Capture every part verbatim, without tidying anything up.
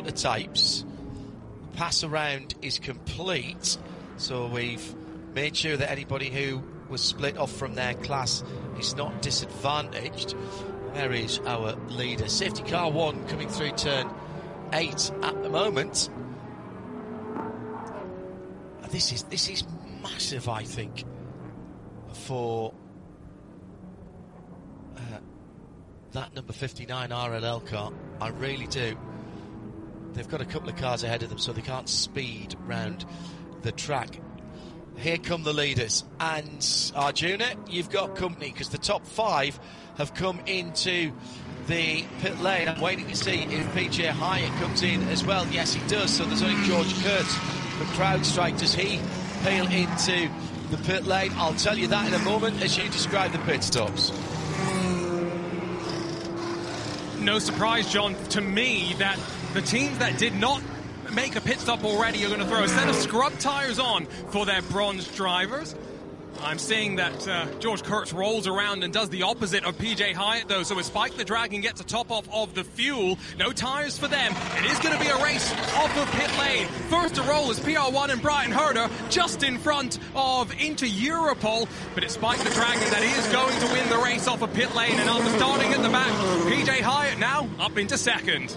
prototypes. Pass around is complete, so we've made sure that anybody who was split off from their class is not disadvantaged. There is our leader. Safety car one coming through turn eight at the moment. This is this is massive, I think, for uh, that number fifty-nine R L L car. I really do. They've got a couple of cars ahead of them, so they can't speed round the track. Here come the leaders, and Arjuna, you've got company, because the top five have come into the pit lane. I'm waiting to see if P J Hyatt comes in as well. Yes, he does. So there's only George Kurtz from CrowdStrike. Does he peel into the pit lane? I'll tell you that in a moment as you describe the pit stops. No surprise, John, to me that the teams that did not make a pit stop already are going to throw a set of scrub tyres on for their bronze drivers. I'm seeing that uh, George Kurtz rolls around and does the opposite of P J Hyatt, though. So as Spike the Dragon gets a top off of the fuel, no tyres for them. It is going to be a race off of pit lane. First to roll is P R one and Brian Herder, just in front of Inter Europol. But it's Spike the Dragon that is going to win the race off of pit lane. And after starting at the back, P J Hyatt now up into second.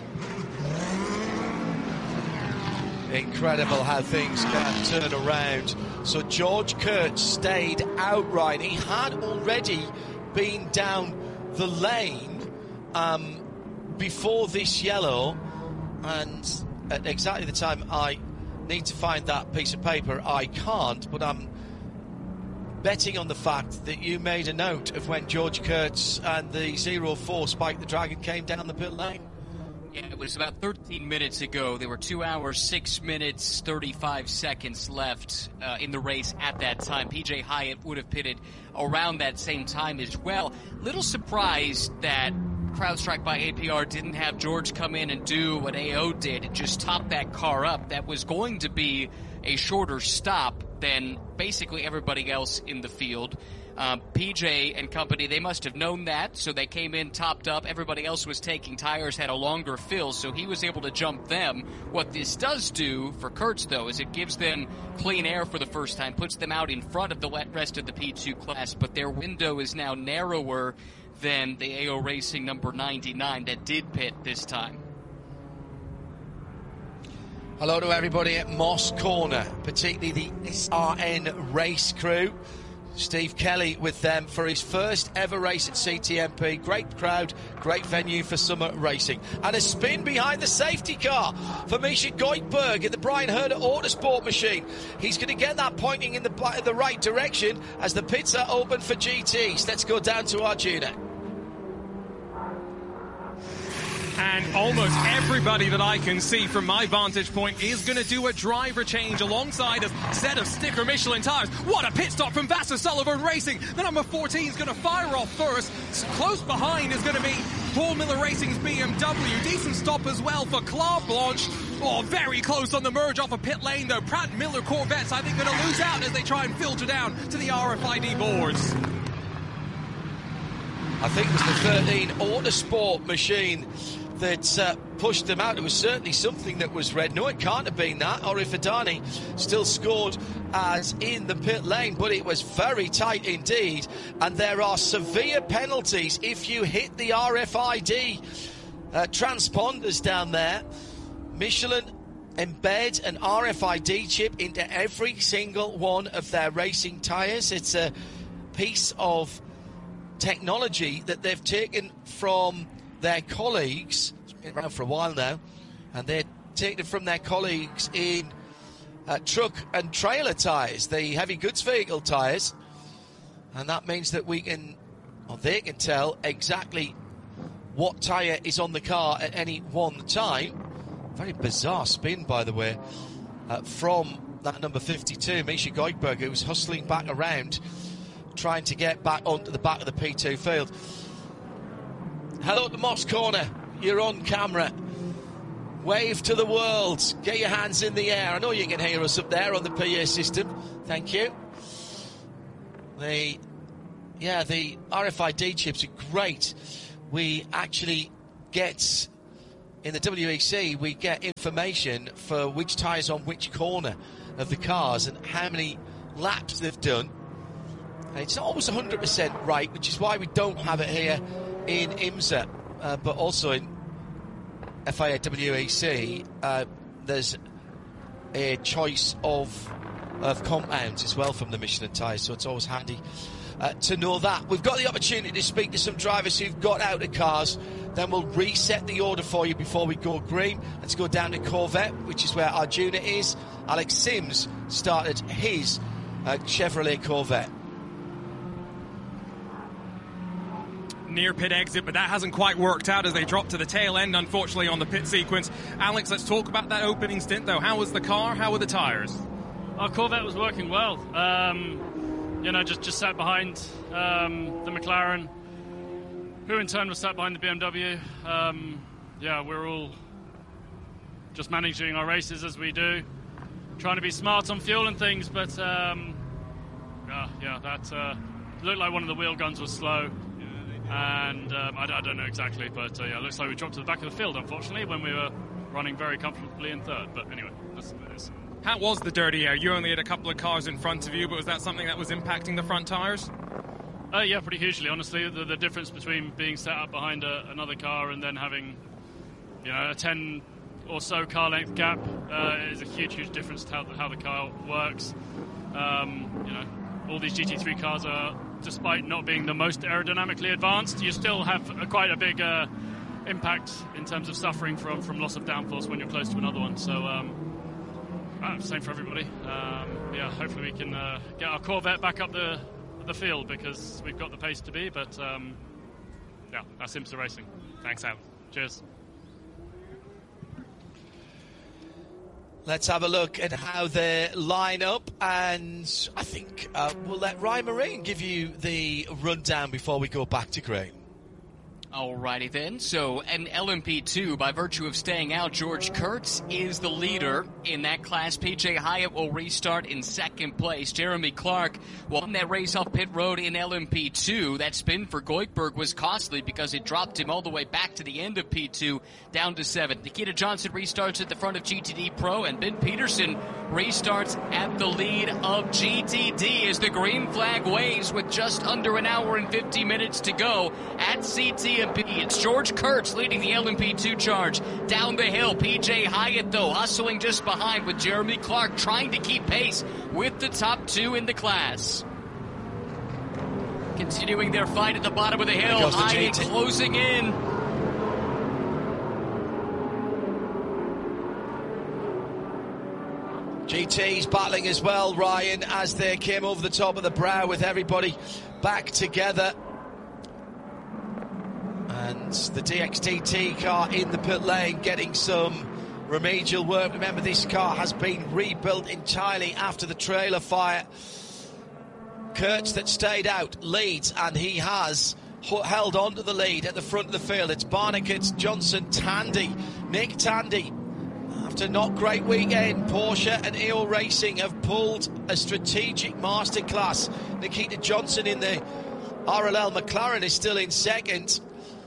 Incredible how things can turn around. So George Kurtz stayed outright. He had already been down the lane um, before this yellow, and at exactly the time I need to find that piece of paper, I can't, but I'm betting on the fact that you made a note of when George Kurtz and the zero four Spike the Dragon came down the pit lane. Yeah, it was about thirteen minutes ago. There were two hours, six minutes, thirty-five seconds left uh, in the race at that time. P J Hyatt would have pitted around that same time as well. Little surprised that CrowdStrike by A P R didn't have George come in and do what A O did and just top that car up. That was going to be a shorter stop than basically everybody else in the field. Um, P J and company, they must have known that, so they came in topped up. Everybody else was taking tires, had a longer fill, so he was able to jump them. What this does do for Kurtz, though, is it gives them clean air for the first time, puts them out in front of the rest of the P two class, but their window is now narrower than the A O Racing number ninety-nine that did pit this time. Hello to everybody at Moss Corner, particularly the S R N race crew. Steve Kelly with them for his first ever race at C T M P. Great crowd, great venue for summer racing. And a spin behind the safety car for Misha Goldberg in the Brian Herder Autosport machine. He's going to get that pointing in the, the right direction as the pits are open for G Ts. Let's go down to Arjuna. And almost everybody that I can see from my vantage point is going to do a driver change alongside a set of sticker Michelin tires. What a pit stop from Vassar Sullivan Racing. The number fourteen is going to fire off first. Close behind is going to be Paul Miller Racing's B M W. Decent stop as well for Claude Blanche. Oh, very close on the merge off a of pit lane, though. Pratt and Miller Corvettes, I think, going to lose out as they try and filter down to the R F I D boards. I think it was the thirteen Autosport machine that uh, pushed them out. It was certainly something that was red. No, it can't have been that. Or if Adani still scored as in the pit lane, but it was very tight indeed. And there are severe penalties if you hit the R F I D uh, transponders down there. Michelin embed an R F I D chip into every single one of their racing tyres. It's a piece of technology that they've taken from their colleagues. It's been around for a while now, and they're taking it from their colleagues in uh, truck and trailer tyres, the heavy goods vehicle tyres, and that means that we can, or they can tell exactly what tyre is on the car at any one time. Very bizarre spin, by the way, uh, from that number fifty-two, Misha Goldberg, who was hustling back around, trying to get back onto the back of the P two field. Hello to Moss Corner, you're on camera. Wave to the world, get your hands in the air. I know you can hear us up there on the P A system. Thank you. The, yeah, the R F I D chips are great. We actually get in the W E C, we get information for which tyres on which corner of the cars and how many laps they've done. And it's not always one hundred percent right, which is why we don't have it here in IMSA, uh, but also in F I A W E C, uh, there's a choice of of compounds as well from the Michelin tyres, so it's always handy uh, to know that. We've got the opportunity to speak to some drivers who've got out of cars. Then we'll reset the order for you before we go green. Let's go down to Corvette, which is where Arjuna is. Alex Sims started his uh, Chevrolet Corvette. Near pit exit, but that hasn't quite worked out as they drop to the tail end, unfortunately, on the pit sequence. Alex, let's talk about that opening stint, though. How was the car? How were the tyres? Our Corvette was working well. Um, you know, just, just sat behind um, the McLaren, who in turn was sat behind the B M W. Um, yeah, we're all just managing our races as we do, trying to be smart on fuel and things, but um, yeah, yeah, that uh, looked like one of the wheel guns was slow. And um, I, I don't know exactly, but uh, yeah, it looks like we dropped to the back of the field, unfortunately, when we were running very comfortably in third. But anyway, that's what it is. How was the dirty air? You only had a couple of cars in front of you, but was that something that was impacting the front tyres? Uh, yeah, pretty hugely, honestly. The, the difference between being set up behind a, another car and then having, you know, a ten or so car length gap uh, is a huge, huge difference to how the, how the car works. Um, you know, all these G T three cars are, despite not being the most aerodynamically advanced, you still have a, quite a big uh, impact in terms of suffering from, from loss of downforce when you're close to another one. So, um, uh, same for everybody. Um, yeah, hopefully we can uh, get our Corvette back up the the field because we've got the pace to be. But um, yeah, that's IMSA Racing. Thanks, Al. Cheers. Let's have a look at how they line up, and I think uh, we'll let Ryan Marine give you the rundown before we go back to green. Alrighty then, so an L M P two, by virtue of staying out, George Kurtz is the leader in that class. P J Hyatt will restart in second place. Jeremy Clark won that race off pit road in L M P two. That spin for Goikberg was costly because it dropped him all the way back to the end of P two, down to seventh. Nikita Johnson restarts at the front of G T D Pro, and Ben Peterson restarts at the lead of G T D as the green flag waves with just under an hour and fifty minutes to go at C T M P. It's George Kurtz leading the L M P two charge down the hill. P J Hyatt, though, hustling just behind with Jeremy Clark trying to keep pace with the top two in the class. Continuing their fight at the bottom of the hill. Hyatt closing in. G T's battling as well, Ryan, as they came over the top of the brow with everybody back together. And the D X T T car in the pit lane getting some remedial work. Remember, this car has been rebuilt entirely after the trailer fire. Kurtz, that stayed out, leads, and he has held on to the lead at the front of the field. It's Barnicat, Johnson, Tandy, Nick Tandy. After not great weekend, Porsche and E O Racing have pulled a strategic masterclass. Nikita Johnson in the R L L McLaren is still in second.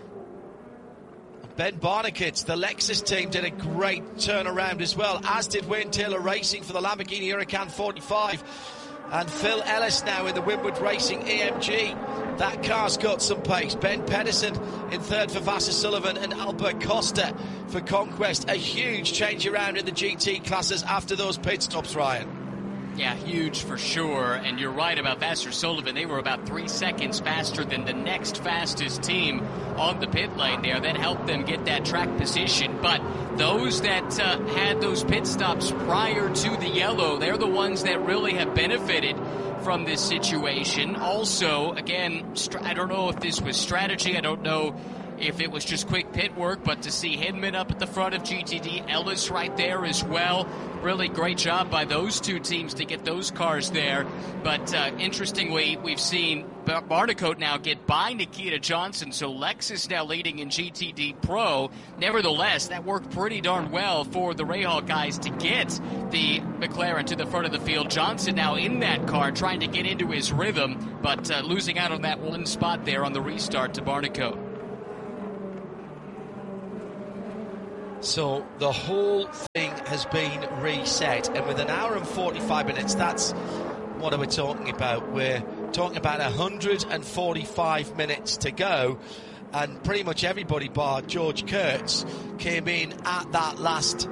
Ben Barnicat, the Lexus team, did a great turnaround as well, as did Wayne Taylor Racing for the Lamborghini Huracan forty-five. And Phil Ellis now in the Winwood Racing A M G. That car's got some pace. Ben Pedersen in third for Vasser Sullivan and Albert Costa for Conquest. A huge change around in the G T classes after those pit stops, Ryan. Yeah, huge for sure. And you're right about Vasser Sullivan. They were about three seconds faster than the next fastest team on the pit lane there. That helped them get that track position. But those that uh, had those pit stops prior to the yellow, they're the ones that really have benefited from this situation. Also, again, I don't know if this was strategy. I don't know if it was just quick pit work, but to see Hinman up at the front of G T D, Ellis right there as well. Really great job by those two teams to get those cars there. But uh, interestingly, we've seen Barnicoat now get by Nikita Johnson, so Lexus now leading in G T D Pro. Nevertheless, that worked pretty darn well for the Rahal guys to get the McLaren to the front of the field. Johnson now in that car trying to get into his rhythm, but uh, losing out on that one spot there on the restart to Barnicoat. So the whole thing has been reset, and with an hour and forty-five minutes, that's what are we talking about? We're talking about one hundred forty-five minutes to go, and pretty much everybody bar George Kurtz came in at that last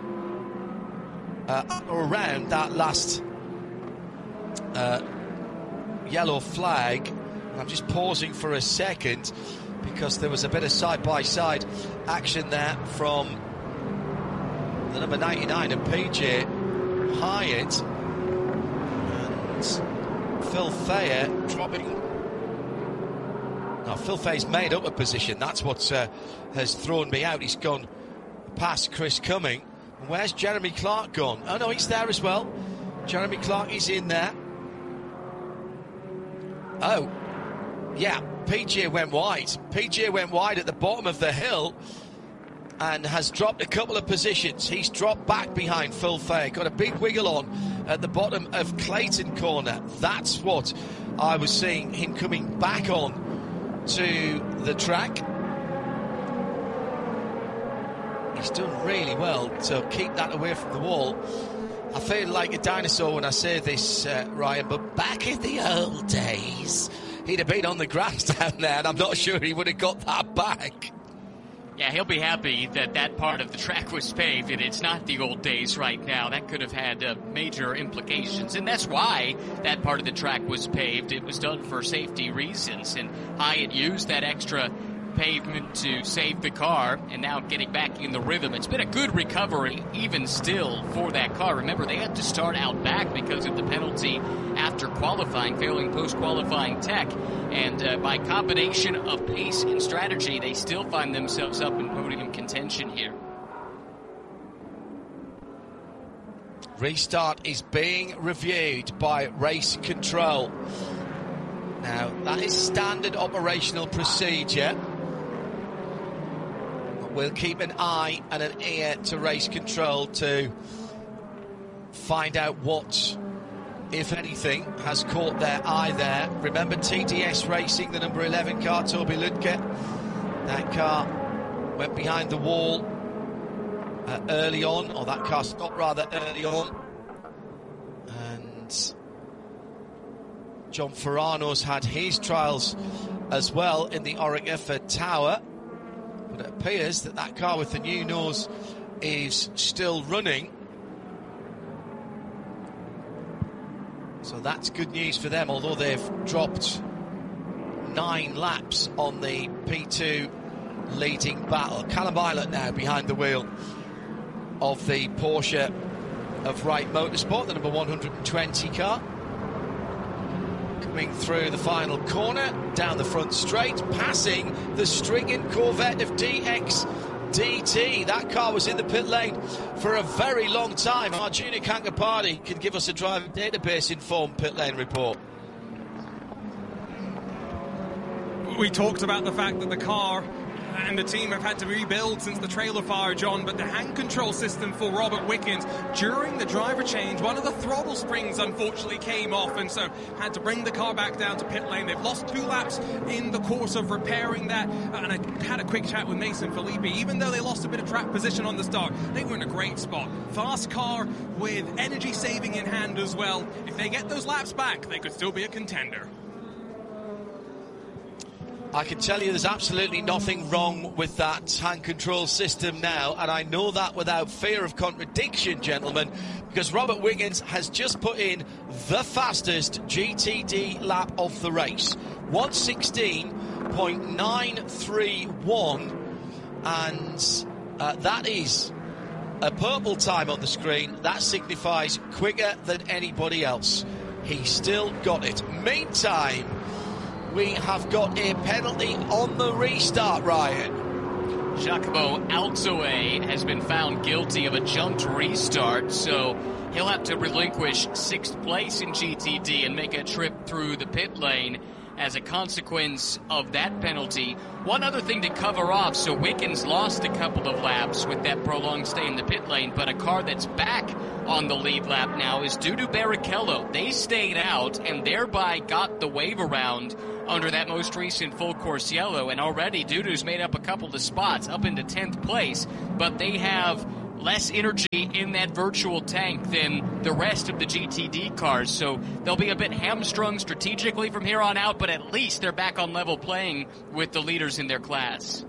uh, around that last uh, yellow flag. I'm just pausing for a second because there was a bit of side-by-side action there from the number ninety-nine and P J Hyatt and Phil Thayer dropping. No, Phil Thayer's made up a position. That's what uh, has thrown me out. He's gone past Chris Cumming. Where's Jeremy Clark gone? Oh no, he's there as well. Jeremy Clark is in there. Oh, yeah, P J went wide. P J went wide at the bottom of the hill and has dropped a couple of positions. He's dropped back behind Phil Thayer. Got a big wiggle on at the bottom of Clayton Corner. That's what I was seeing, him coming back on to the track. He's done really well to keep that away from the wall. I feel like a dinosaur when I say this, uh, Ryan, but back in the old days, he'd have been on the grass down there, and I'm not sure he would have got that back. Yeah, he'll be happy that that part of the track was paved, and it's not the old days right now. That could have had uh, major implications, and that's why that part of the track was paved. It was done for safety reasons, and Hyatt used that extra pavement to save the car, and now getting back in the rhythm. It's been a good recovery, even still, for that car. Remember, they had to start out back because of the penalty after qualifying, failing post-qualifying tech, and uh, by combination of pace and strategy, they still find themselves up in podium contention here. Restart is being reviewed by Race Control. Now, that is standard operational procedure. We'll keep an eye and an ear to Race Control to find out what, if anything, has caught their eye there. Remember T D S Racing, the number eleven car, Toby Ludke. That car went behind the wall uh, early on, or that car stopped rather early on. And John Ferrano's had his trials as well in the Oreca for Tower. But it appears that that car with the new nose is still running. So that's good news for them, although they've dropped nine laps on the P two leading battle. Callum Ilott now behind the wheel of the Porsche of Wright Motorsport, the number one hundred twenty car. Coming through the final corner, down the front straight, passing the Strigan Corvette of D X D T. That car was in the pit lane for a very long time. Arjuna Kankapati can give us a driver database informed pit lane report. We talked about the fact that the car and the team have had to rebuild since the trailer fire, John, but the hand control system for Robert Wickens during the driver change, one of the throttle springs unfortunately came off, and so had to bring the car back down to pit lane. They've lost two laps in the course of repairing that, and I had a quick chat with Mason Filippi. Even though they lost a bit of track position on the start, they were in a great spot. Fast car with energy saving in hand as well. If they get those laps back, they could still be a contender. I can tell you there's absolutely nothing wrong with that hand control system now, and I know that without fear of contradiction, gentlemen, because Robert Wickens has just put in the fastest G T D lap of the race, one sixteen point nine three one, and uh, that is a purple time on the screen. That signifies quicker than anybody else. He still got it. Meantime, we have got a penalty on the restart, Ryan. Giacomo Alzoe has been found guilty of a jumped restart, so he'll have to relinquish sixth place in G T D and make a trip through the pit lane as a consequence of that penalty. One other thing to cover off, so Wickens lost a couple of laps with that prolonged stay in the pit lane, but a car that's back on the lead lap now is Dudu Barrichello. They stayed out and thereby got the wave around under that most recent full course yellow, and already Dudu's made up a couple of spots up into tenth place, but they have less energy in that virtual tank than the rest of the G T D cars, so they'll be a bit hamstrung strategically from here on out, but at least they're back on level playing with the leaders in their class.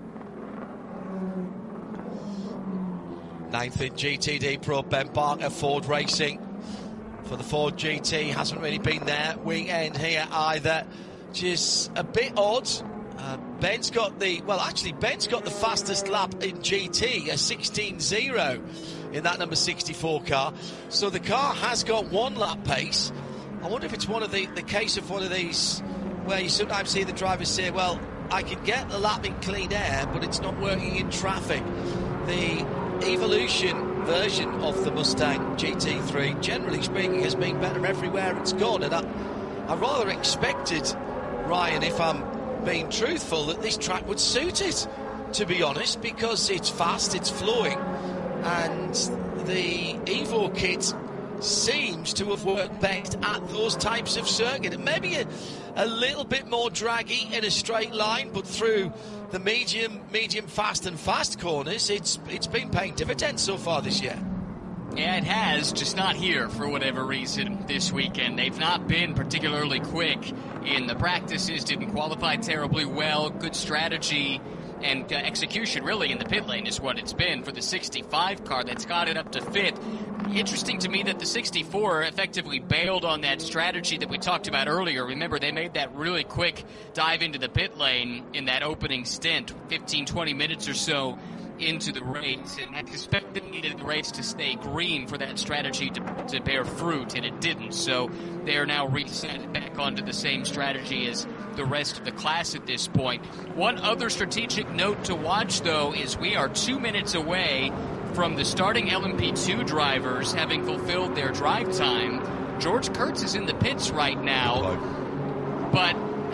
Ninth in G T D Pro, Ben Barker, Ford Racing. For the Ford G T, hasn't really been there weekend here either. Just a bit odd. Uh, Ben's got the, well actually Ben's got the fastest lap in G T, a sixteen oh in that number sixty-four car. So the car has got one lap pace. I wonder if it's one of the, the case of one of these where you sometimes see the drivers say, well, I can get the lap in clean air, but it's not working in traffic. The Evolution version of the Mustang G T three, generally speaking, has been better everywhere it's gone, and I, I rather expected, Ryan, if I'm being truthful, that this track would suit it, to be honest, because it's fast, it's flowing, and the Evo kit seems to have worked best at those types of circuit. It may be a, a little bit more draggy in a straight line, but through the medium, medium fast and fast corners, it's it's been paying dividends so far this year. Yeah, it has, just not here for whatever reason this weekend. They've not been particularly quick in the practices, didn't qualify terribly well, good strategy and uh, execution really in the pit lane is what it's been for the sixty-five car that's got it up to fifth. Interesting to me that the sixty-four effectively bailed on that strategy that we talked about earlier. Remember, they made that really quick dive into the pit lane in that opening stint, fifteen, twenty minutes or so into the race, and I suspected needed the race to stay green for that strategy to, to bear fruit, and it didn't. So they are now reset back onto the same strategy as the rest of the class at this point. One other strategic note to watch, though, is we are two minutes away from the starting L M P two drivers having fulfilled their drive time. George Kurtz is in the pits right now, but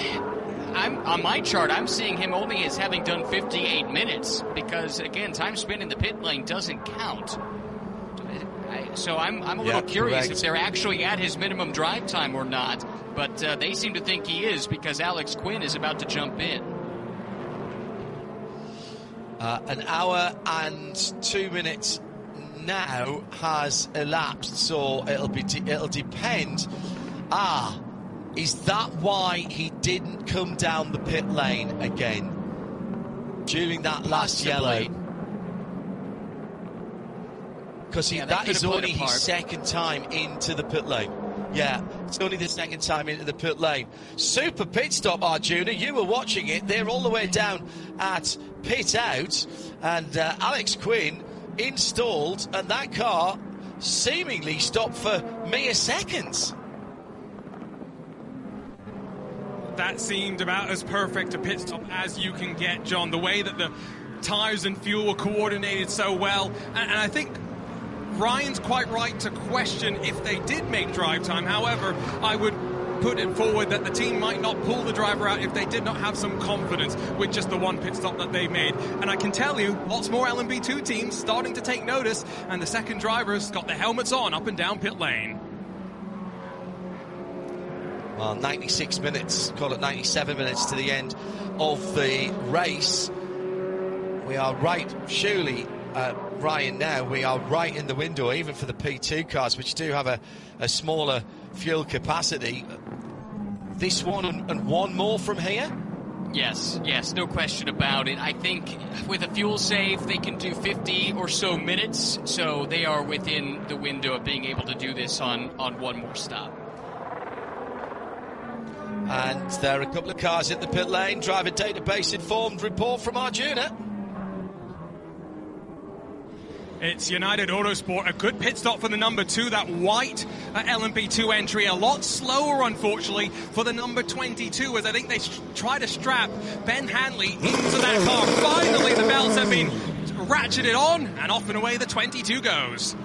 I'm, on my chart, I'm seeing him only as having done fifty-eight minutes because, again, time spent in the pit lane doesn't count. So I'm, I'm a little yeah, curious correct. if they're actually at his minimum drive time or not, but uh, they seem to think he is because Alex Quinn is about to jump in. Uh, an hour and two minutes now has elapsed, so it'll be de- it'll depend. Ah, is that why he didn't come down the pit lane again during that last Possibly. yellow? Because Yeah, that that could is have played only a part. his second time into the pit lane. Yeah, it's only the second time into the pit lane. Super pit stop, Arjuna. You were watching it. They're all the way down at pit out. And uh, Alex Quinn installed, and that car seemingly stopped for mere seconds. That seemed about as perfect a pit stop as you can get, John. The way that the tyres and fuel were coordinated so well. And, and I think Ryan's quite right to question if they did make drive time. However, I would put it forward that the team might not pull the driver out if they did not have some confidence with just the one pit stop that they made. And I can tell you, lots more L M P two teams starting to take notice, and the second drivers got their helmets on up and down pit lane. Well, ninety-six minutes, call it ninety-seven minutes to the end of the race. We are right, surely, uh, Ryan, now we are right in the window, even for the P two cars, which do have a, a smaller fuel capacity. This one and, and one more from here? Yes, yes, no question about it. I think with a fuel save, they can do fifty or so minutes, so they are within the window of being able to do this on, on one more stop. And there are a couple of cars in the pit lane. Driver database informed report from Arjuna. It's United Autosport, a good pit stop for the number two, that white uh, L M P two entry. A lot slower, unfortunately, for the number twenty-two, as I think they sh- try to strap Ben Hanley into that car. Finally, the belts have been ratcheted on, and off and away the twenty-two goes.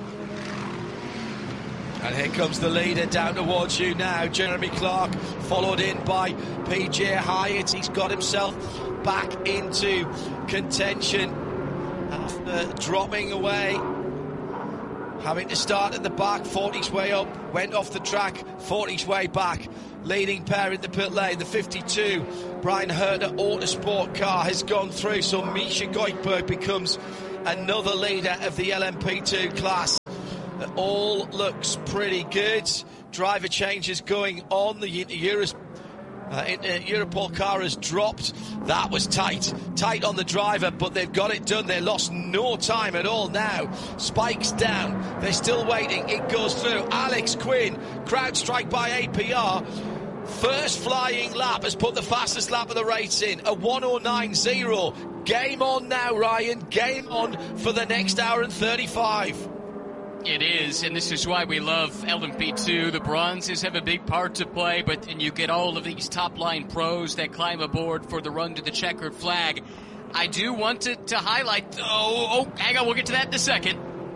And here comes the leader down towards you now, Jeremy Clark, followed in by P J Hyatt. He's got himself back into contention after dropping away having to start at the back, fought his way up, went off the track, fought his way back. Leading pair in the pit lane, the fifty-two Brian Herter Autosport car has gone through, so Misha Goikhberg becomes another leader of the L M P two class. It all looks pretty good. Driver changes going on. The Euros Uh, in, uh, Europol car has dropped. That was tight. Tight on the driver, but they've got it done. They lost no time at all now. Spikes down. They're still waiting. It goes through. Alex Quinn, crowd strike by A P R. First flying lap has put the fastest lap of the race in. A one oh nine point oh. Game on now, Ryan. Game on for the next hour and thirty-five. It is, and this is why we love L M P two. The bronzes have a big part to play, but and you get all of these top-line pros that climb aboard for the run to the checkered flag. I do want to, to highlight... Oh, oh, hang on, we'll get to that in a second.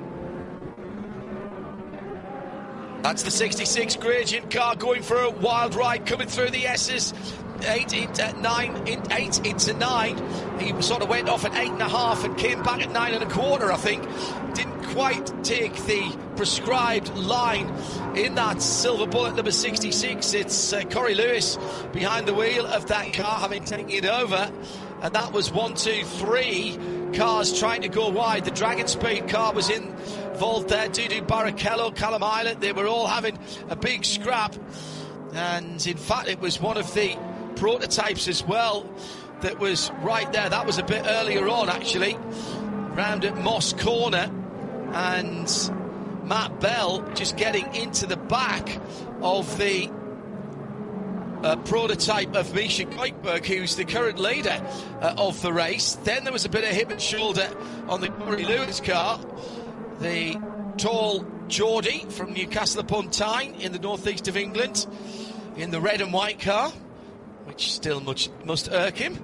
That's the sixty-six Gradient car going for a wild ride, coming through the S's. Eight into nine, in, eight into nine. He sort of went off at eight and a half and came back at nine and a quarter, I think. Didn't quite take the prescribed line in that Silver Bullet number sixty-six. It's uh, Corey Lewis behind the wheel of that car, having taken it over. And that was one, two, three cars trying to go wide. The Dragon Speed car was involved there. Dudu Barrichello, Callum Island, they were all having a big scrap. And in fact, it was one of the prototypes as well that was right there. That was a bit earlier on, actually, round at Moss Corner, and Matt Bell just getting into the back of the uh, prototype of Misha Goikhberg, who's the current leader uh, of the race. Then there was a bit of hip and shoulder on the Corey Lewis car. The tall Geordie from Newcastle upon Tyne in the northeast of England in the red and white car, which still much must irk him.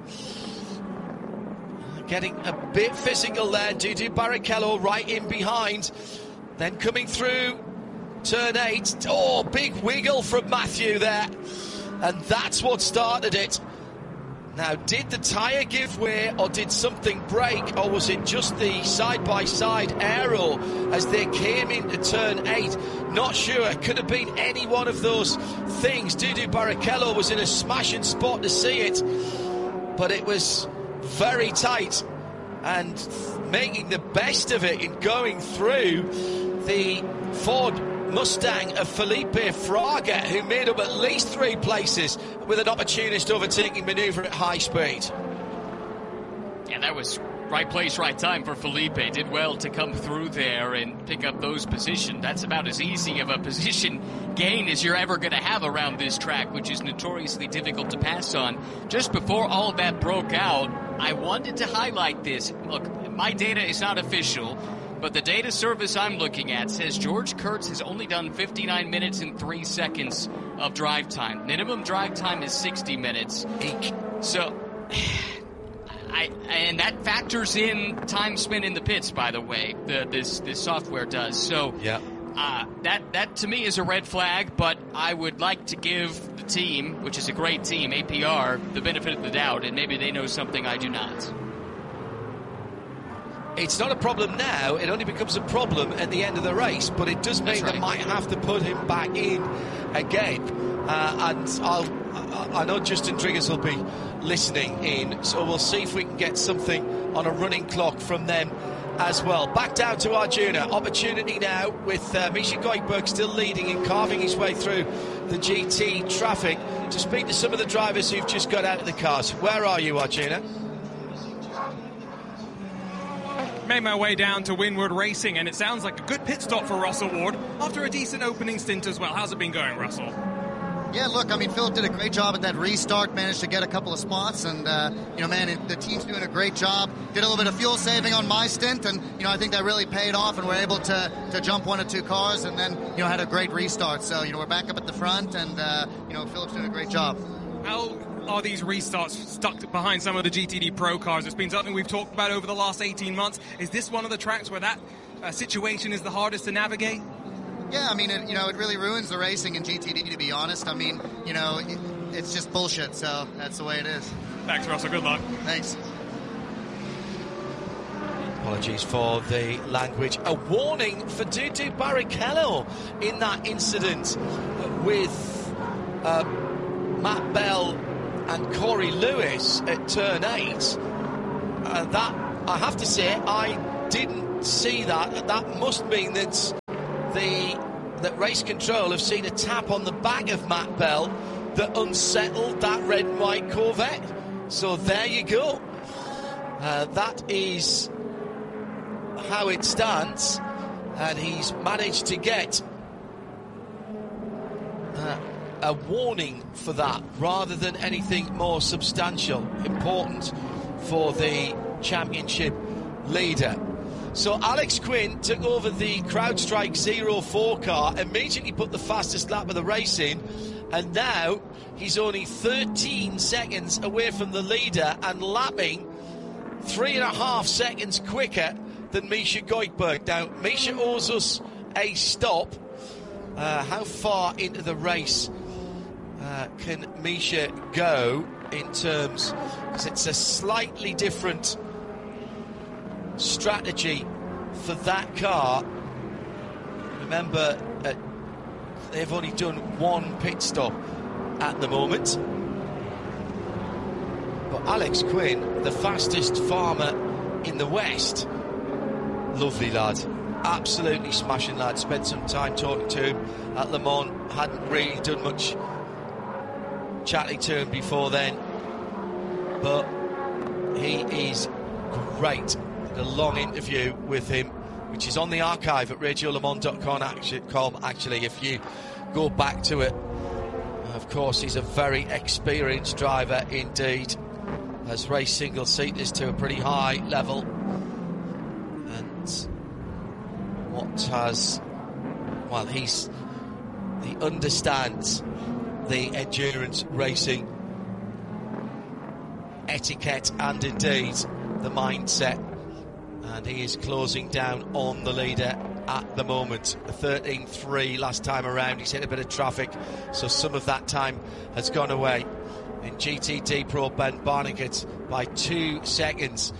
Getting a bit physical there. Dudu Barrichello right in behind. Then coming through turn eight. Oh, big wiggle from Matthew there. And that's what started it. Now, did the tyre give way, or did something break, or was it just the side-by-side aero as they came into turn eight? Not sure. It could have been any one of those things. Dudu Barrichello was in a smashing spot to see it, but it was very tight, and making the best of it in going through the Ford Mustang of Felipe Fraga, who made up at least three places with an opportunist overtaking manoeuvre at high speed. Yeah, that was right place, right time for Felipe. Did well to come through there and pick up those positions. That's about as easy of a position gain as you're ever going to have around this track, which is notoriously difficult to pass on. Just before all of that broke out, I wanted to highlight this. Look, my data is not official, but the data service I'm looking at says George Kurtz has only done fifty-nine minutes and three seconds of drive time. Minimum drive time is sixty minutes. Eek. So, I and that factors in time spent in the pits, by the way, the, this this software does. So, yeah. uh, that, that to me is a red flag, but I would like to give the team, which is a great team, A P R, the benefit of the doubt, and maybe they know something I do not. It's not a problem now, it only becomes a problem at the end of the race, but it does mean right. They might have to put him back in again. Uh, and I'll, I know Justin Triggers will be listening in, so we'll see if we can get something on a running clock from them as well. Back down to Arjuna. Opportunity now with uh, Misha Goikhberg still leading and carving his way through the G T traffic to speak to some of the drivers who've just got out of the cars. Where are you, Arjuna? Made my way down to Winward Racing, and it sounds like a good pit stop for Russell Ward after a decent opening stint as well. How's it been going, Russell? Yeah, look, I mean, Philip did a great job at that restart, managed to get a couple of spots, and, uh, you know, man, it, the team's doing a great job. Did a little bit of fuel saving on my stint, and, you know, I think that really paid off, and we're able to, to jump one or two cars, and then, you know, had a great restart. So, you know, we're back up at the front, and, uh, you know, Philip's doing a great job. How are these restarts stuck behind some of the G T D Pro cars? It's been something we've talked about over the last eighteen months. Is this one of the tracks where that uh, situation is the hardest to navigate? Yeah, I mean, it, you know, it really ruins the racing in G T D, to be honest. I mean, you know, it, it's just bullshit, so that's the way it is. Thanks, Russell. Good luck. Thanks. Apologies for the language. A warning for Dudu Barrichello in that incident with uh, Matt Bell and Corey Lewis at turn eight. Uh, that, I have to say, I didn't see that. That must mean that the that Race Control have seen a tap on the back of Matt Bell that unsettled that red and white Corvette. So there you go. Uh, that is how it stands, and he's managed to get uh, a warning for that rather than anything more substantial, important for the championship leader. So Alex Quinn took over the CrowdStrike zero four car, immediately put the fastest lap of the race in, and now he's only thirteen seconds away from the leader and lapping three and a half seconds quicker than Misha Goikhberg. Now, Misha owes us a stop. Uh, how far into the race uh, can Misha go in terms, because it's a slightly different strategy for that car. Remember, uh, they've only done one pit stop at the moment. But Alex Quinn, the fastest farmer in the West, lovely lad, absolutely smashing lad. Spent some time talking to him at Le Mans, hadn't really done much chatting to him before then, but he is great. A long interview with him, which is on the archive at radio le mans dot com actually, if you go back to it. Of course, he's a very experienced driver indeed, has raced single seaters to a pretty high level, and what has, well, he's he understands the endurance racing etiquette and indeed the mindset. And he is closing down on the leader at the moment. thirteen three last time around. He's hit a bit of traffic, so some of that time has gone away. In G T D Pro, Ben Barnigat by two seconds.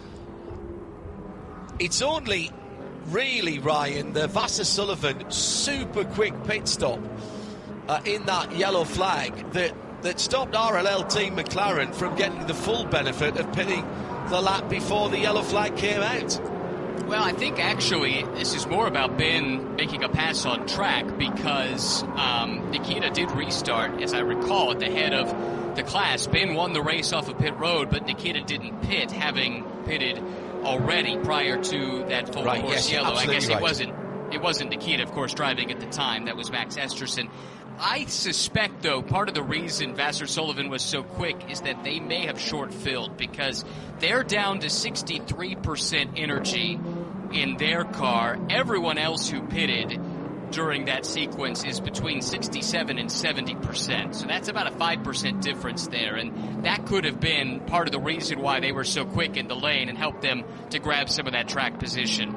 It's only really, Ryan, the Vasser Sullivan super quick pit stop uh, in that yellow flag that, that stopped R L L Team McLaren from getting the full benefit of pitting the lap before the yellow flag came out. Well, I think actually this is more about Ben making a pass on track, because um, Nikita did restart, as I recall, at the head of the class. Ben won the race off of pit road, but Nikita didn't pit, having pitted already prior to that full right, course yes, yellow. I guess right. it wasn't it wasn't Nikita, of course, driving at the time. That was Max Esterson. I suspect, though, part of the reason Vasser Sullivan was so quick is that they may have short-filled, because they're down to sixty-three percent energy in their car. Everyone else who pitted during that sequence is between sixty-seven and seventy percent. So that's about a five percent difference there, and that could have been part of the reason why they were so quick in the lane and helped them to grab some of that track position.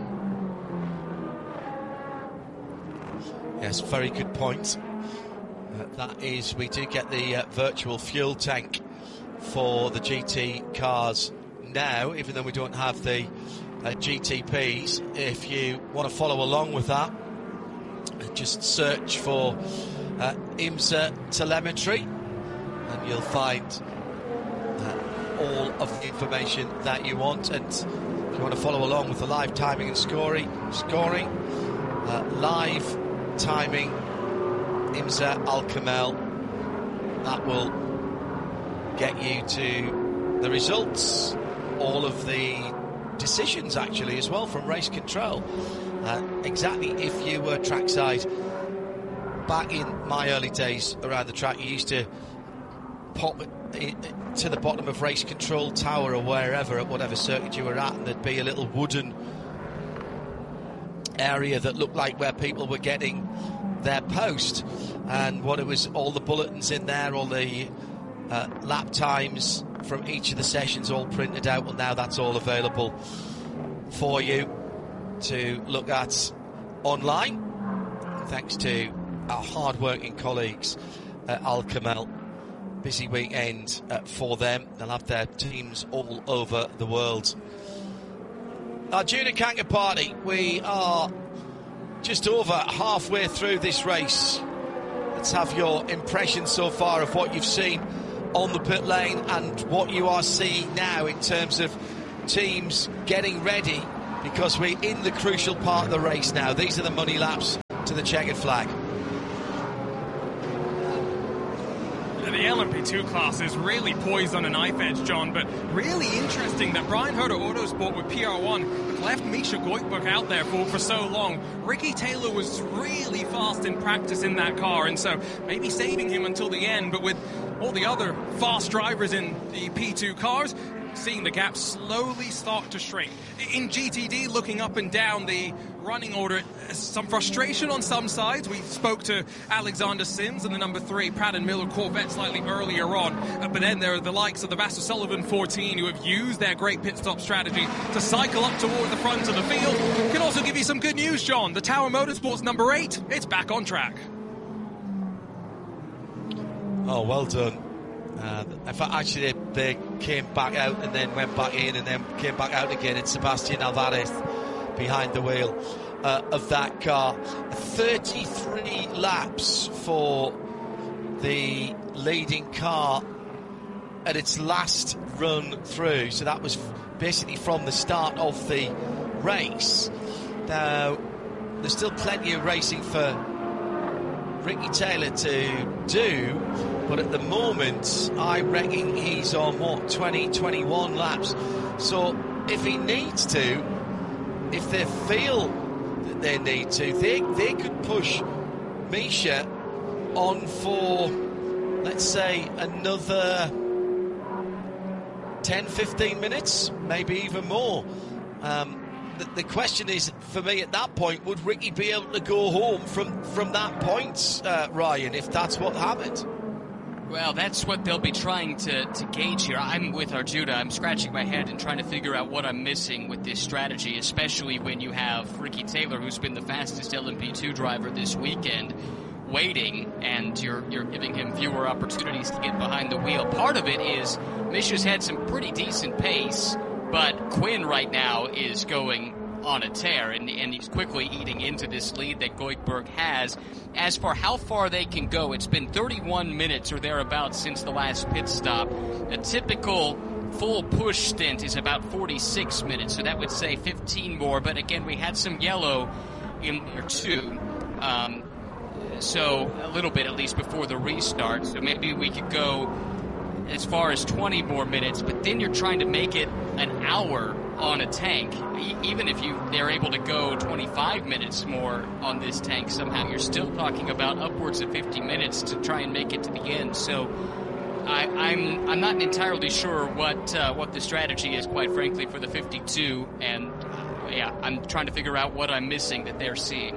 Yes, very good point. Uh, that is, we do get the uh, virtual fuel tank for the G T cars now, even though we don't have the uh, G T Ps. If you want to follow along with that, just search for uh, IMSA telemetry and you'll find uh, all of the information that you want. And if you want to follow along with the live timing and scoring, scoring uh, live timing IMSA Al Kamel, that will get you to the results, all of the decisions actually as well from Race Control. Uh, exactly, if you were trackside back in my early days around the track, you used to pop it to the bottom of Race Control Tower or wherever, at whatever circuit you were at, and there'd be a little wooden area that looked like where people were getting their post, and what it was, all the bulletins in there, all the uh, lap times from each of the sessions all printed out. Well, now that's all available for you to look at online, thanks to our hard-working colleagues at Al Kamel. Busy weekend uh, for them. They'll have their teams all over the world Arjuna Kankapati, we are just over halfway through this race. Let's have your impression so far of what you've seen on the pit lane and what you are seeing now in terms of teams getting ready, because we're in the crucial part of the race now. These are the money laps to the checkered flag. The L M P two class is really poised on a knife edge, John, but really interesting that Brian Herta Autosport with P R one left Misha Goikhberg out there for, for so long. Ricky Taylor was really fast in practice in that car, and so maybe saving him until the end, but with all the other fast drivers in the P two cars, seeing the gap slowly start to shrink. In G T D, looking up and down the running order, some frustration on some sides. We spoke to Alexander Sims and the number three Pratt and Miller Corvette slightly earlier on, uh, but then there are the likes of the Vasser Sullivan fourteen who have used their great pit stop strategy to cycle up toward the front of the field. Can also give you some good news, John. The Tower Motorsports number eight, it's back on track. Oh, well done. Uh, in fact, actually, they, they came back out and then went back in and then came back out again. It's Sebastian Alvarez behind the wheel uh, of that car. thirty-three laps for the leading car at its last run through. So that was basically from the start of the race. Now, there's still plenty of racing for Ricky Taylor to do, but at the moment I reckon he's on what, twenty, twenty-one laps. So if he needs to, if they feel that they need to, they they could push Misha on for, let's say, another ten, fifteen minutes, maybe even more. Um, The, the question is, for me at that point, would Ricky be able to go home from, from that point, uh, Ryan, if that's what happened? Well, that's what they'll be trying to, to gauge here. I'm with Arjuna. I'm scratching my head and trying to figure out what I'm missing with this strategy, especially when you have Ricky Taylor, who's been the fastest L M P two driver this weekend, waiting, and you're you're giving him fewer opportunities to get behind the wheel. Part of it is Misha's had some pretty decent pace, but Quinn right now is going on a tear, and, and he's quickly eating into this lead that Goikhberg has. As for how far they can go, it's been thirty-one minutes or thereabouts since the last pit stop. A typical full push stint is about forty-six minutes, so that would say fifteen more. But again, we had some yellow in there too, um, so a little bit at least before the restart. So maybe we could go as far as twenty more minutes, but then you're trying to make it an hour on a tank. E- even if you they're able to go twenty-five minutes more on this tank somehow, you're still talking about upwards of fifty minutes to try and make it to the end. So I, I'm I'm not entirely sure what uh, what the strategy is, quite frankly, for the fifty-two, and uh, yeah, I'm trying to figure out what I'm missing that they're seeing.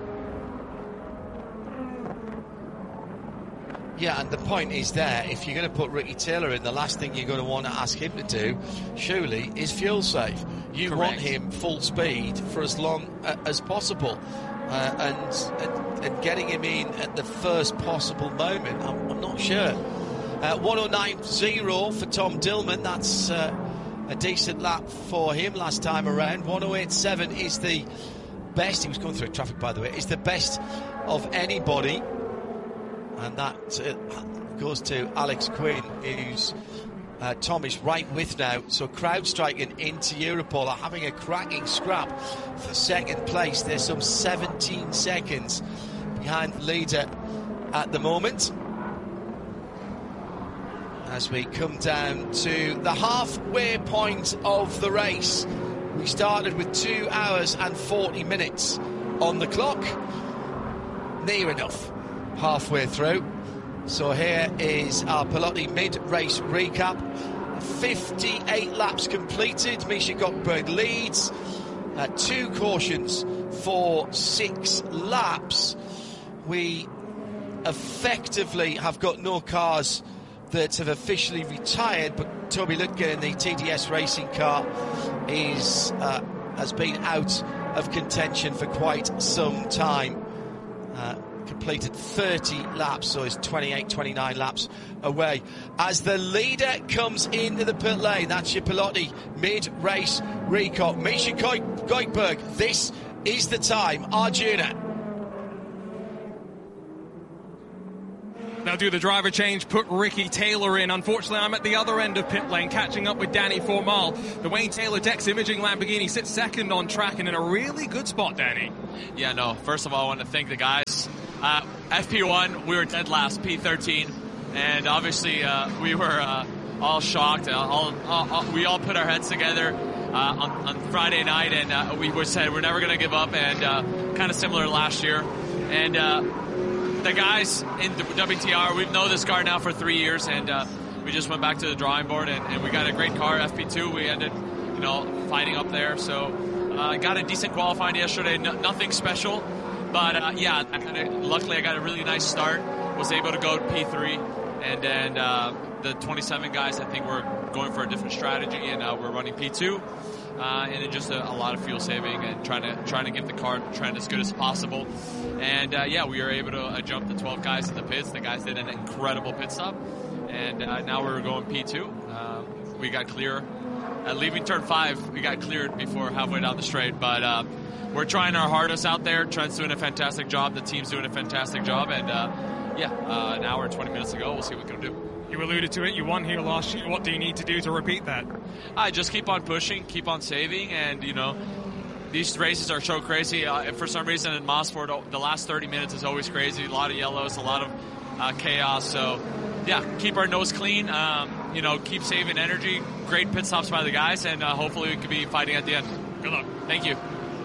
Yeah, and the point is there, if you're going to put Ricky Taylor in, the last thing you're going to want to ask him to do, surely, is fuel save. You Correct. want him full speed for as long uh, as possible. Uh, and, and and getting him in at the first possible moment, I'm, I'm not sure. Uh, one oh nine point oh for Tom Dillman, that's uh, a decent lap for him last time around. one oh eight point seven is the best, he was going through traffic by the way, is the best of anybody. And that uh, goes to Alex Quinn, who's uh, Tom is right with now. So CrowdStrike into Europol are having a cracking scrap for second place. There's some seventeen seconds behind the leader at the moment. As we come down to the halfway point of the race, we started with two hours and forty minutes on the clock. Near enough. Halfway through. So here is our Pelotti mid-race recap. fifty-eight laps completed. Misha Goikhberg leads. Uh, two cautions for six laps. We effectively have got no cars that have officially retired, but Toby Lutgen in the T D S racing car is uh, has been out of contention for quite some time. Uh, completed thirty laps, so is twenty-eight, twenty-nine laps away. As the leader comes into the pit lane, that's your Pilotti mid-race recall. Misha Goikhberg, this is the time. Arjuna. They'll do the driver change, put Ricky Taylor in. Unfortunately, I'm at the other end of pit lane, catching up with Danny Formal. The Wayne Taylor Dex Imaging Lamborghini sits second on track and in a really good spot, Danny. Yeah, no, first of all, I want to thank the guys. Uh, F P one, we were dead last, P thirteen, and obviously uh, we were uh, all shocked. All, all, all, we all put our heads together uh, on, on Friday night, and uh, we were said we're never going to give up, and uh, kind of similar to last year. And uh, the guys in W T R, we've known this car now for three years, and uh, we just went back to the drawing board, and, and we got a great car, F P two. We ended, you know, fighting up there. So I uh, got a decent qualifying yesterday, no, nothing special, but uh, yeah, I kinda, luckily I got a really nice start. Was able to go to P three, and then uh, the twenty-seven guys, I think we're going for a different strategy, and uh, we're running P two. Uh, and then just a, a lot of fuel saving and trying to trying to give the car trend as good as possible. And uh, yeah, we were able to uh, jump the twelve guys in the pits. The guys did an incredible pit stop, and uh, now we're going P two. Uh, we got clear at leaving turn five. We got cleared before halfway down the straight, but uh, we're trying our hardest out there. Trent's doing a fantastic job. The team's doing a fantastic job, and uh, yeah, uh, an hour and twenty minutes ago, we'll see what we can do. You alluded to it. You won here last year. What do you need to do to repeat that? I just keep on pushing, keep on saving, and you know, these races are so crazy. Uh, for some reason in Mosport, the last thirty minutes is always crazy. A lot of yellows, a lot of uh, chaos. So, yeah, keep our nose clean. Um, you know, keep saving energy. Great pit stops by the guys, and uh, hopefully we can be fighting at the end. Good luck. Thank you.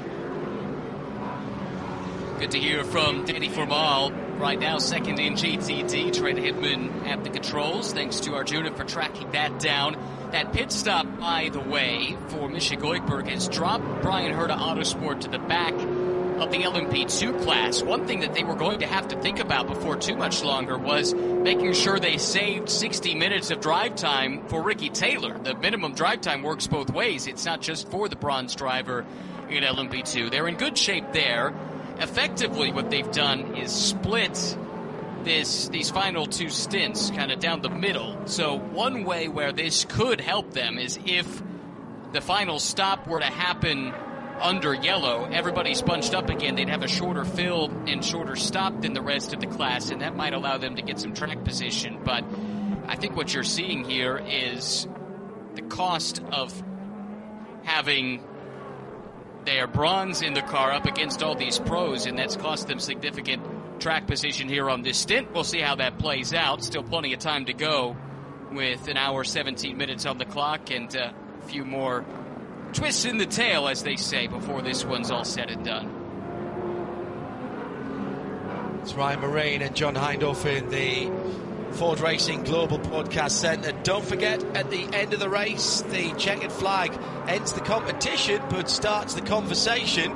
Good to hear from Danny Formal. Right now, second in G T D. Trent Hitman at the controls. Thanks to Arjuna for tracking that down. That pit stop, by the way, for Misha Goikhberg has dropped Brian Herta Autosport to the back of the L M P two class. One thing that they were going to have to think about before too much longer was making sure they saved sixty minutes of drive time for Ricky Taylor. The minimum drive time works both ways. It's not just for the bronze driver in L M P two. They're in good shape there. Effectively, what they've done is split this these final two stints kind of down the middle. So one way where this could help them is if the final stop were to happen under yellow, everybody's bunched up again, they'd have a shorter fill and shorter stop than the rest of the class, and that might allow them to get some track position. But I think what you're seeing here is the cost of having their bronze in the car up against all these pros, and that's cost them significant track position here on this stint. We'll see how that plays out. Still plenty of time to go with an hour, seventeen minutes on the clock, and uh, a few more twists in the tail, as they say, before this one's all said and done. It's Ryan Marine and John Hindhaugh in the Ford Racing Global Podcast Centre. Don't forget, at the end of the race, the checkered flag ends the competition but starts the conversation,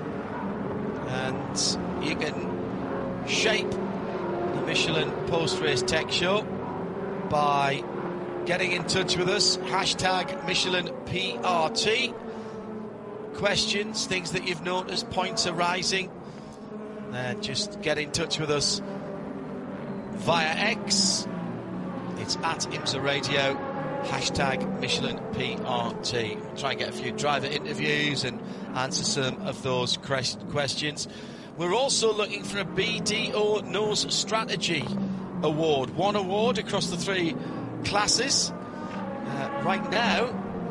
and you can shape the Michelin post-race tech show by getting in touch with us. Hashtag Michelin P R T. Questions, things that you've noticed, points arising, and just get in touch with us via X. It's at IMSA Radio, hashtag Michelin P R T. We'll try and get a few driver interviews and answer some of those questions. We're also looking for a B D O Nose Strategy Award. One award across the three classes. Uh, right now,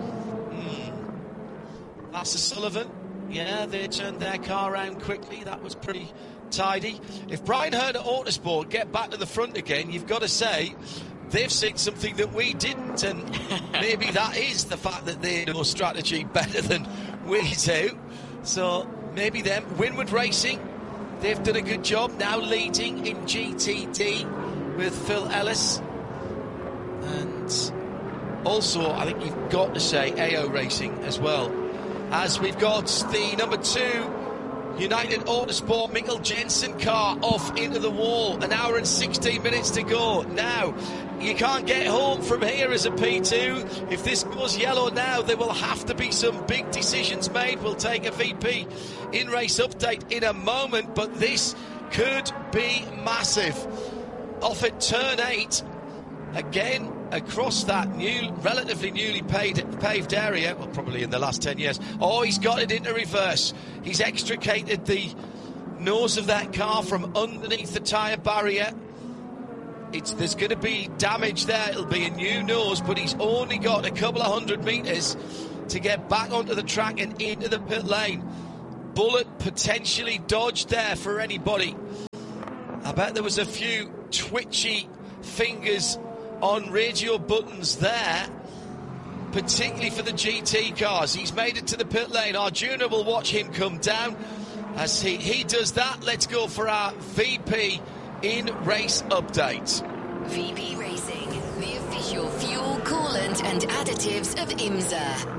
hmm, Lasse Sullivan, yeah, they turned their car around quickly. That was pretty tidy. If Brian Herta Autosport get back to the front again, you've got to say they've seen something that we didn't, and maybe that is the fact that they know strategy better than we do. So maybe them. Winward Racing, they've done a good job, now leading in G T D with Phil Ellis. And also, I think you've got to say A O Racing as well, as we've got the number two United Autosport Mikkel Jensen car off into the wall. An hour and sixteen minutes to go. Now, you can't get home from here as a P two. If this goes yellow now, there will have to be some big decisions made. We'll take a V P in-race update in a moment, but this could be massive. Off at turn eight, again across that new, relatively newly paved, paved area, well, probably in the last ten years. Oh, he's got it into reverse. He's extricated the nose of that car from underneath the tyre barrier. It's, there's going to be damage there. It'll be a new nose, but he's only got a couple of hundred metres to get back onto the track and into the pit lane. Bullet potentially dodged there for anybody. I bet there was a few twitchy fingers on radio buttons there, particularly for the G T cars. He's made it to the pit lane. Arjuna will watch him come down. As he, he does that, let's go for our V P in race update. V P Racing, the official fuel, coolant and additives of IMSA.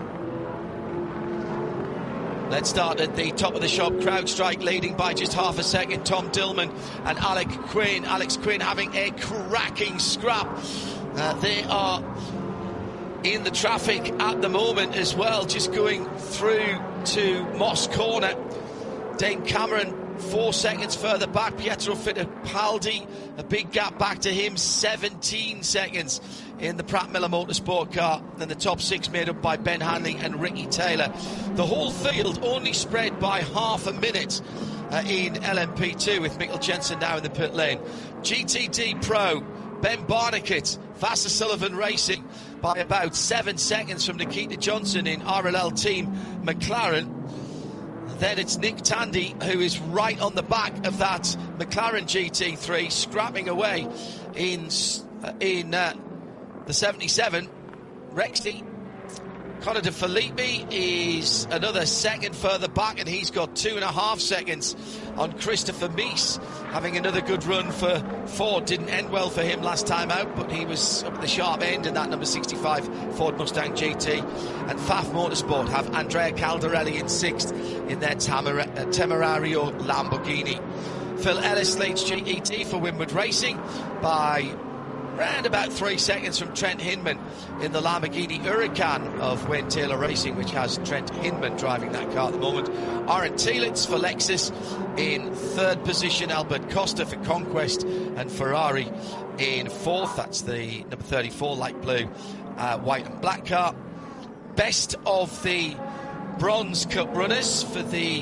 Let's start at the top of the shop. CrowdStrike leading by just half a second. Tom Dillman and Alec Quinn. Alex Quinn having a cracking scrap. Uh, they are in the traffic at the moment as well, just going through to Moss Corner. Dane Cameron four seconds further back. Pietro Fittipaldi, a big gap back to him, seventeen seconds in the Pratt Miller Motorsport car. Then the top six made up by Ben Hanley and Ricky Taylor. The whole field only spread by half a minute uh, in L M P two, with Mikkel Jensen now in the pit lane. G T D Pro, Ben Barnicat, Vassar Sullivan Racing by about seven seconds from Nikita Johnson in R L L Team McLaren. Then it's Nick Tandy, who is right on the back of that McLaren G T three, scrapping away in in uh, the seventy-seven. Rexy Connor De Filippi is another second further back, and he's got two and a half seconds on Christopher Meese, having another good run for Ford. Didn't end well for him last time out, but he was up at the sharp end in that number sixty-five Ford Mustang G T. And F A F Motorsport have Andrea Caldarelli in sixth in their Tamara, uh, Temerario Lamborghini. Phil Ellis leads G E T for Winward Racing by round about three seconds from Trent Hinman in the Lamborghini Huracan of Wayne Taylor Racing, which has Trent Hinman driving that car at the moment. Aaron Tielitz for Lexus in third position. Albert Costa for Conquest, and Ferrari in fourth. That's the number thirty-four light blue, uh, white and black car. Best of the Bronze Cup runners for the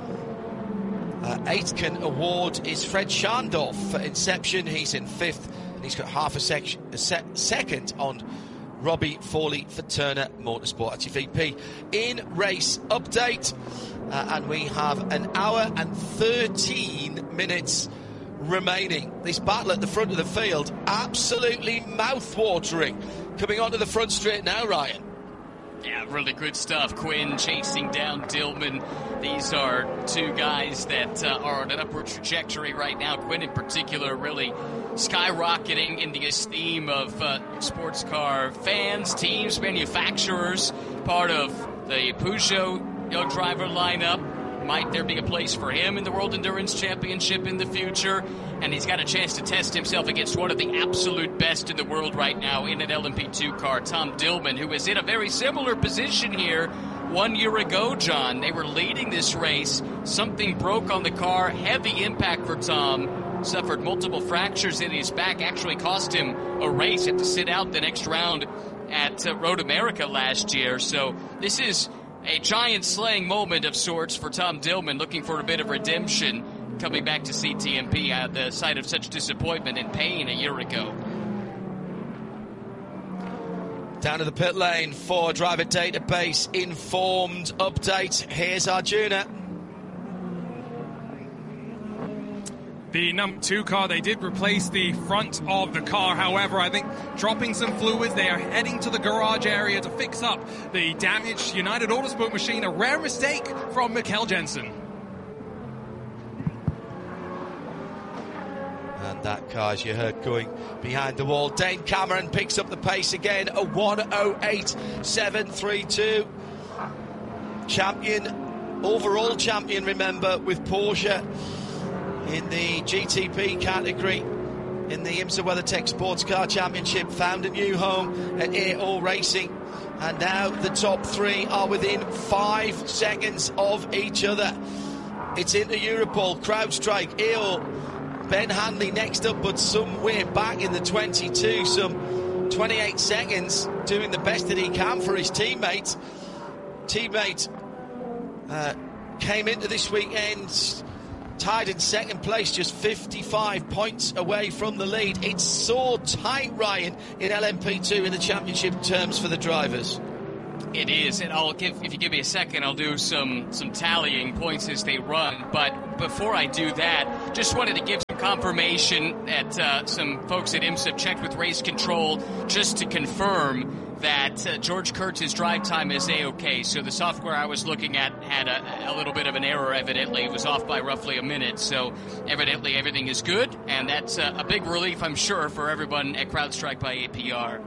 uh, Aitken Award is Fred Schandorf for Inception. He's in fifth. He's got half a, sec- a se- second on Robbie Foley for Turner Motorsport. That's your V P in race update. Uh, and we have an hour and thirteen minutes remaining. This battle at the front of the field, absolutely mouth-watering. Coming onto the front straight now, Ryan. Yeah, really good stuff. Quinn chasing down Dillman. These are two guys that uh, are on an upward trajectory right now. Quinn in particular really skyrocketing in the esteem of uh, sports car fans, teams, manufacturers, part of the Peugeot young driver lineup. Might there be a place for him in the World Endurance Championship in the future? And he's got a chance to test himself against one of the absolute best in the world right now in an L M P two car, Tom Dillman, who is in a very similar position here one year ago, John. They were leading this race. Something broke on the car. Heavy impact for Tom. Suffered multiple fractures in his back. Actually cost him a race. Had to sit out the next round at uh, Road America last year. So this is a giant slaying moment of sorts for Tom Dillman, looking for a bit of redemption, coming back to C T M P at the site of such disappointment and pain a year ago. Down to the pit lane for driver database informed update. Here's Arjuna. The number two car, they did replace the front of the car. However, I think dropping some fluids, they are heading to the garage area to fix up the damaged United Autosport machine. A rare mistake from Mikkel Jensen. And that car, as you heard, going behind the wall. Dane Cameron picks up the pace again. A one oh eight seven thirty-two. Champion, overall champion, remember, with Porsche in the G T P category in the IMSA WeatherTech Sports Car Championship. Found a new home at A O Racing, and now the top three are within five seconds of each other. It's into Europol, CrowdStrike, E O, Ben Hanley next up, but somewhere back in the twenty-two, some twenty-eight seconds, doing the best that he can for his teammate. Teammate uh, came into this weekend tied in second place, just fifty-five points away from the lead. It's so tight, Ryan, in L M P two in the championship terms for the drivers. It is, and I'll give, if you give me a second, I'll do some, some tallying points as they run. But before I do that, just wanted to give some confirmation that uh, some folks at IMSA have checked with Race Control just to confirm that uh, George Kurtz's drive time is A-OK. So the software I was looking at had a, a little bit of an error, evidently. It was off by roughly a minute. So evidently everything is good, and that's uh, a big relief, I'm sure, for everyone at CrowdStrike by A P R.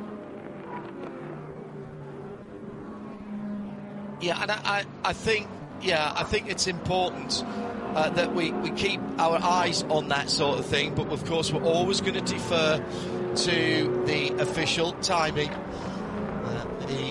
Yeah, and I, I, I think, yeah, I think it's important uh, that we, we keep our eyes on that sort of thing. But of course, we're always going to defer to the official timing. Uh, the,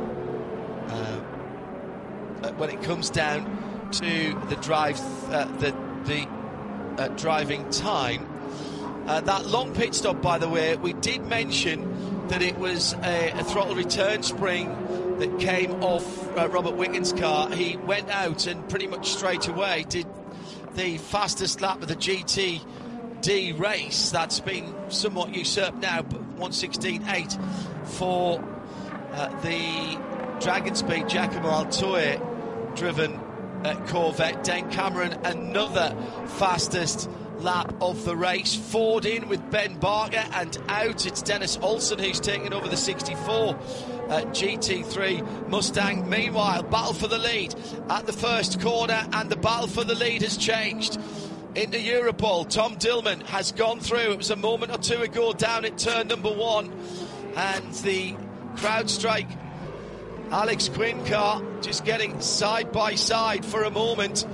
uh, when it comes down to the drive, uh, the the uh, driving time. Uh, that long pit stop, by the way, we did mention that it was a, a throttle return spring that came off uh, Robert Wiggins' car. He went out and pretty much straight away did the fastest lap of the G T D race. That's been somewhat usurped now, but one sixteen point eight for uh, the Dragon Speed Giacomo Altoe driven uh, Corvette. Dane Cameron, another fastest lap of the race. Ford in with Ben Barker, and out it's Dennis Olsen who's taken over the sixty-four uh, G T three Mustang. Meanwhile, battle for the lead at the first corner, and the battle for the lead has changed. Into Europol, Tom Dillman has gone through. It was a moment or two ago down at turn number one, and the CrowdStrike Alex Quinn car just getting side by side for a moment.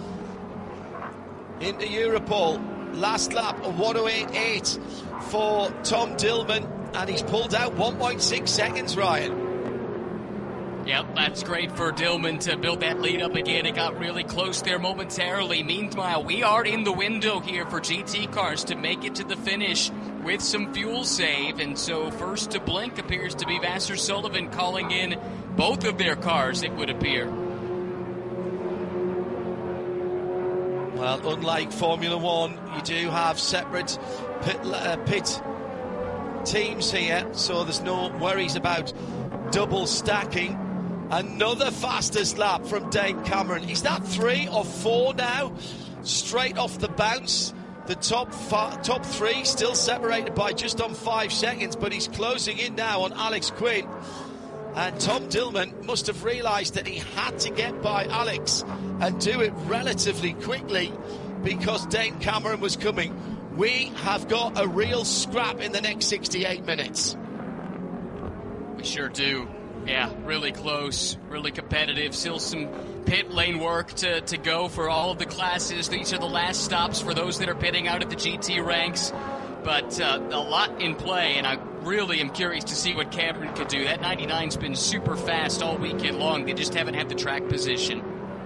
Into Europol, last lap of one oh eight point eight for Tom Dillman, and he's pulled out one point six seconds, Ryan. Yep, that's great for Dillman to build that lead up again. It got really close there momentarily. Meanwhile, we are in the window here for G T cars to make it to the finish with some fuel save, and so first to blink appears to be Vassar Sullivan calling in both of their cars, it would appear. Well, unlike Formula One, you do have separate pit, uh, pit teams here, so there's no worries about double stacking. Another fastest lap from Dane Cameron. Is that three or four now? Straight off the bounce. The top fa- top three still separated by just on five seconds, but he's closing in now on Alex Quinn. And Tom Dillman must have realised that he had to get by Alex and do it relatively quickly because Dane Cameron was coming. We have got a real scrap in the next sixty-eight minutes. We sure do. Yeah, really close, really competitive. Still some pit lane work to, to go for all of the classes. These are the last stops for those that are pitting out of the G T ranks. But uh, a lot in play, and I really am curious to see what Cameron could do. That ninety-nine's been super fast all weekend long. They just haven't had the track position.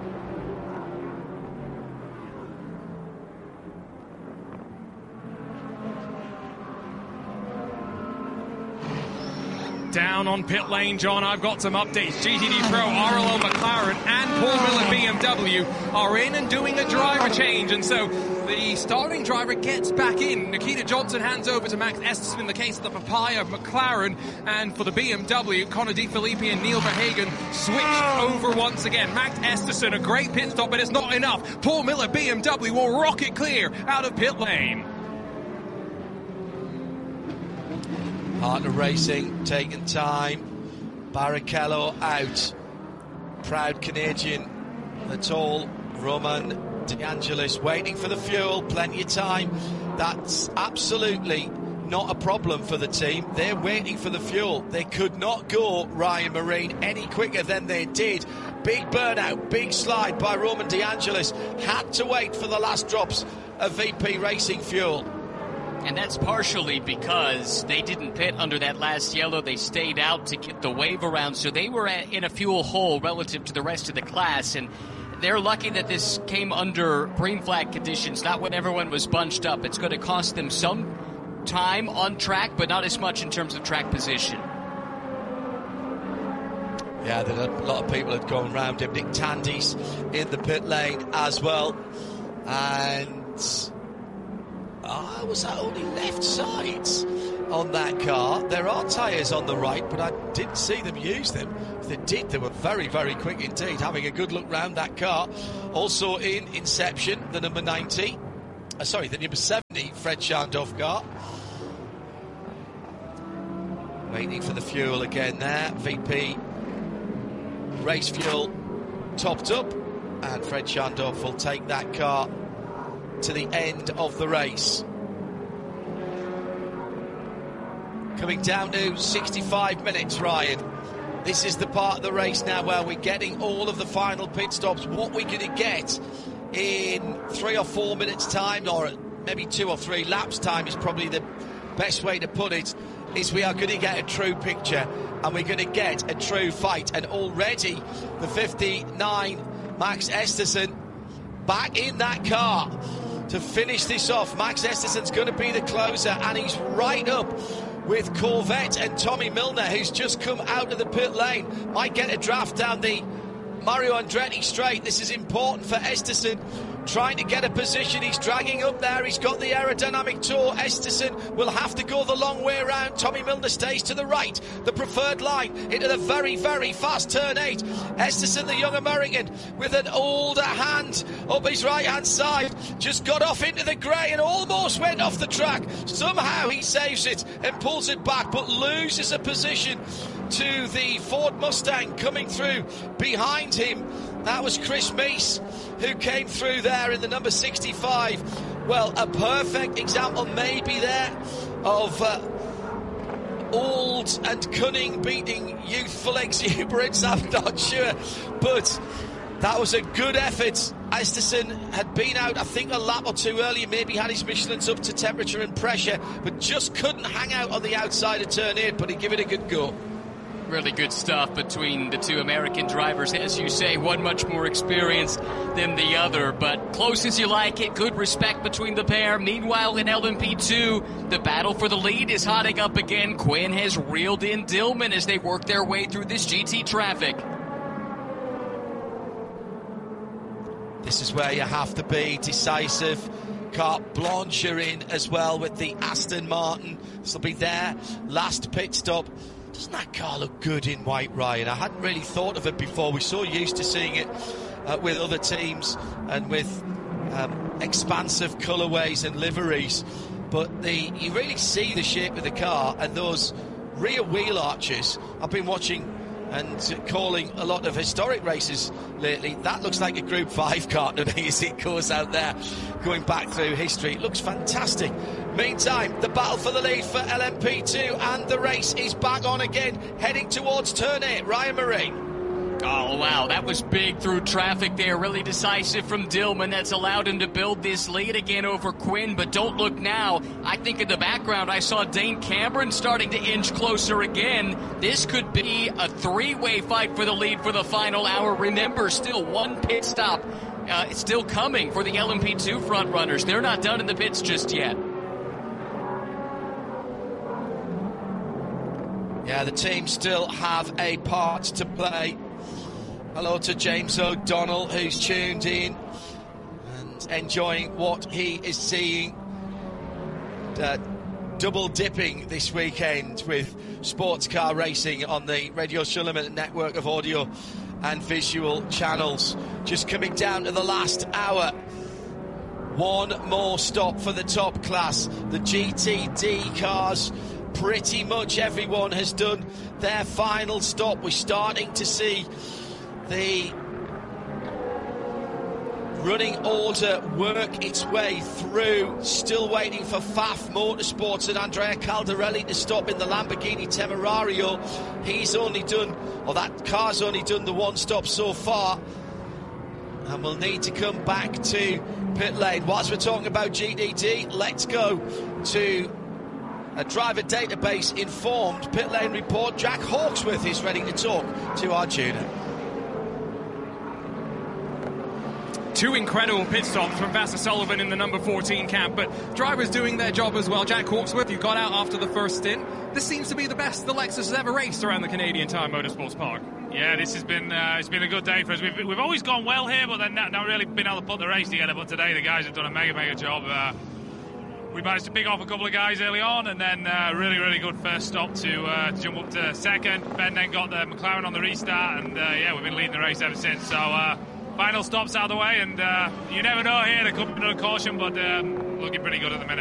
Down on pit lane, John, I've got some updates. G T D Pro, R L O McLaren and Paul Miller B M W are in and doing a driver change, and so the starting driver gets back in. Nikita Johnson hands over to Max Esterson in the case of the Papaya McLaren, and for the B M W, Connor De Filippi and Neil Verhagen switch over once again. Max Esterson, a great pit stop, but it's not enough. Paul Miller B M W will rocket clear out of pit lane. Partner Racing taking time. Barrichello out. Proud Canadian, the tall Roman De Angelis waiting for the fuel. Plenty of time. That's absolutely not a problem for the team. They're waiting for the fuel. They could not go, Ryan Marine, any quicker than they did. Big burnout, big slide by Roman De Angelis. Had to wait for the last drops of V P Racing fuel. And that's partially because they didn't pit under that last yellow. They stayed out to get the wave around, so they were in a fuel hole relative to the rest of the class. And they're lucky that this came under green flag conditions, not when everyone was bunched up. It's going to cost them some time on track, but not as much in terms of track position. Yeah, there are a lot of people had gone round him. Nick Tandy's in the pit lane as well. And oh, was that only left sides on that car? There are tyres on the right, but I didn't see them use them. If they did, they were very, very quick indeed, having a good look round that car. Also in Inception, the number ninety. Uh, sorry, the number seventy, Fred Schandorf car. Waiting for the fuel again there. V P race fuel topped up, and Fred Schandorf will take that car to the end of the race. Coming down to sixty-five minutes, Ryan. This is the part of the race now where we're getting all of the final pit stops. What we're going to get in three or four minutes time, or maybe two or three laps time is probably the best way to put it, is we are going to get a true picture and we're going to get a true fight. And already the fifty-nine Max Esterson back in that car to finish this off. Max Esterson's going to be the closer, and he's right up with Corvette and Tommy Milner, who's just come out of the pit lane. Might get a draft down the Mario Andretti straight. This is important for Esterson, trying to get a position. He's dragging up there. He's got the aerodynamic tour. Esterson will have to go the long way around. Tommy Milner stays to the right, the preferred line, into the very, very fast turn eight. Esterson, the young American, with an older hand up his right-hand side, just got off into the grey and almost went off the track. Somehow he saves it and pulls it back, but loses a position to the Ford Mustang coming through behind him. That was Chris Meese who came through there in the number sixty-five. Well, a perfect example maybe there of uh, old and cunning beating youthful exuberance. I'm not sure, but that was a good effort. Esterson had been out, I think, a lap or two earlier, maybe had his Michelin's up to temperature and pressure, but just couldn't hang out on the outside of turn eight, but he gave it a good go. Really good stuff between the two American drivers. As you say, one much more experienced than the other, but close as you like it. Good respect between the pair. Meanwhile, in L M P two, the battle for the lead is hotting up again. Quinn has reeled in Dillman as they work their way through this G T traffic. This is where you have to be decisive. Carte Blanche are in as well with the Aston Martin. This will be their last pit stop. Doesn't that car look good in white, Ryan? I hadn't really thought of it before. We're so used to seeing it uh, with other teams and with um, expansive colourways and liveries. But the you really see the shape of the car and those rear wheel arches. I've been watching and calling a lot of historic races lately. That looks like a Group five car to me as it goes out there, going back through history. It looks fantastic. Meantime, the battle for the lead for L M P two, and the race is back on again, heading towards turn eight. Ryan Marine. Oh, wow, that was big through traffic there. Really decisive from Dillman. That's allowed him to build this lead again over Quinn. But don't look now. I think in the background I saw Dane Cameron starting to inch closer again. This could be a three-way fight for the lead for the final hour. Remember, still one pit stop. Uh, it's still coming for the L M P two front runners. They're not done in the pits just yet. Yeah, the team still have a part to play. Hello to James O'Donnell, who's tuned in and enjoying what he is seeing. Uh, double dipping this weekend with sports car racing on the Radio Suleiman network of audio and visual channels. Just coming down to the last hour. One more stop for the top class. The G T D cars, pretty much everyone has done their final stop. We're starting to see the running order work its way through. Still waiting for F A F Motorsports and Andrea Caldarelli to stop in the Lamborghini Temerario. He's only done, or that car's only done the one stop so far, and we'll need to come back to pit lane. Whilst we're talking about G D D, let's go to a driver database informed pit lane report. Jack Hawksworth is ready to talk to our tuner. two incredible pit stops from Vasser Sullivan in the number fourteen camp, but drivers doing their job as well. Jack Hawksworth, you got out after the first stint. This seems to be the best the Lexus has ever raced around the Canadian Tire Motorsports Park. Yeah, this has been uh, it's been a good day for us. We've, we've always gone well here, but then not, not really been able to put the race together. But today the guys have done a mega, mega job. Uh, we managed to pick off a couple of guys early on, and then uh, really, really good first stop to, uh, to jump up to second. Ben then got the McLaren on the restart, and uh, yeah, we've been leading the race ever since. So uh, final stops out of the way, and uh, you never know here. There could be another caution, but um, looking pretty good at the minute.